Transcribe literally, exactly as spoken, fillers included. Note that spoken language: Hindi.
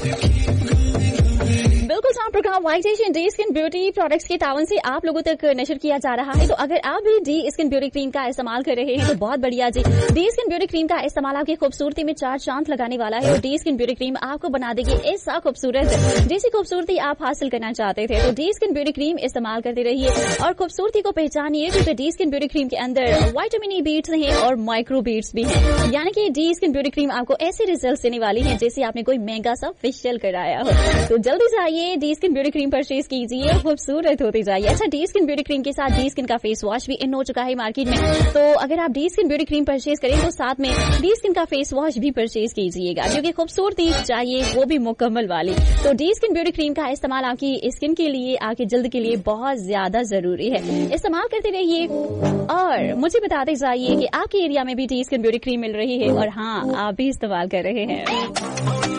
बिल्कुल sound programme white Asian D skin beauty products के तावन से आप लोगों तक नशर किया जा रहा है। तो अगर आप भी डी स्किन ब्यूटी क्रीम का इस्तेमाल कर रहे हैं तो बहुत बढ़िया जी। डी स्किन ब्यूटी क्रीम का इस्तेमाल आपकी खूबसूरती में चार चांद लगाने वाला है और डी स्किन ब्यूटी क्रीम आपको बना देगी ऐसा खूबसूरत जैसी खूबसूरती आप हासिल करना चाहते थे। तो डी स्किन ब्यूटी क्रीम इस्तेमाल करते रहिए और खूबसूरती को पहचानिए, क्योंकि डी स्किन ब्यूटी क्रीम के अंदर विटामिन ई बीट्स हैं और माइक्रो बीट्स भी हैं। यानी कि डी स्किन ब्यूटी क्रीम आपको ऐसे रिजल्ट देने वाली है जैसे आपने कोई महंगा सा फेशियल कराया हो। तो जल्दी जाइए D skin beauty cream purchase कीजिए, खूबसूरत होती जाइए। अच्छा, डी स्किन ब्यूटी क्रीम के साथ डी स्किन का फेस वॉश भी इन हो चुका है मार्केट में। तो अगर आप D skin beauty cream purchase करें तो साथ में डी स्किन का फेस वॉश भी परचेज कीजिएगा, क्योंकि खूबसूरती चाहिए वो भी मुकम्मल वाली। तो डी स्किन ब्यूटी क्रीम का इस्तेमाल आपकी स्किन के लिए, आपकी जल्द के लिए बहुत ज्यादा जरूरी है। इस्तेमाल करते रहिए और मुझे बताते जाइए कि आपके एरिया में भी डी स्किन ब्यूटी क्रीम मिल रही है और हाँ, आप भी इस्तेमाल कर रहे हैं।